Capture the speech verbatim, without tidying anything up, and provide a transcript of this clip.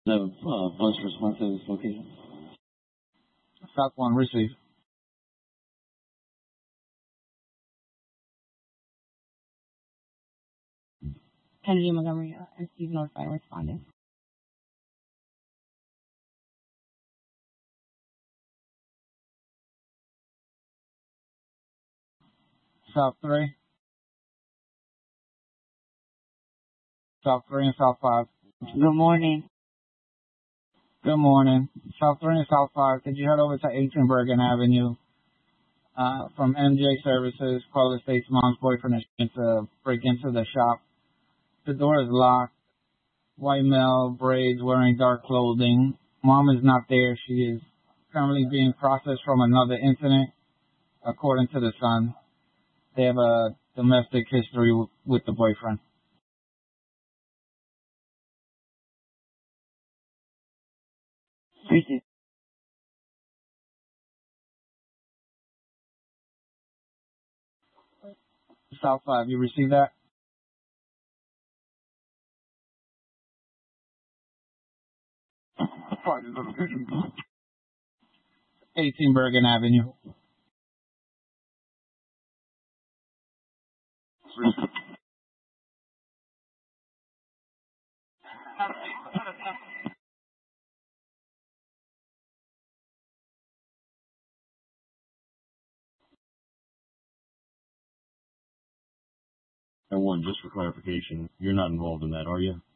The uh, bus responsive location. South one, receive. Kennedy Montgomery, uh, and Steve notified responding. South three. South three and South five. Good morning. Good morning. South three and South five. Could you head over to eighteen Bergen Avenue? Uh, from M J Services, caller states mom's boyfriend is trying to break into the shop. The door is locked. White male, braids, wearing dark clothing. Mom is not there. She is currently being processed from another incident, according to the son. They have a domestic history w- with the boyfriend. Receive. South five, you received that? eighteen Bergen Avenue. And one, just for clarification, you're not involved in that, are you?